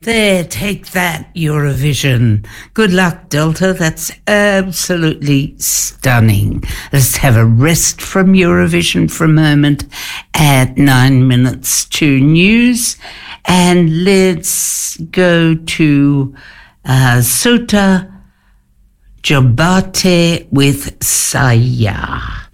There, take that, Eurovision. Good luck, Delta. That's absolutely stunning. Let's have a rest from Eurovision for a moment at 9 minutes to news. And let's go to Sota Jobate with Saya.